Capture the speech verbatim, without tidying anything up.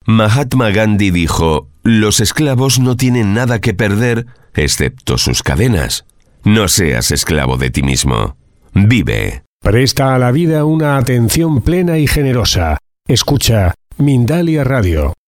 Mahatma Gandhi dijo: los esclavos no tienen nada que perder excepto sus cadenas. No seas esclavo de ti mismo. Vive. Presta a la vida una atención plena y generosa. Escucha Mindalia Radio.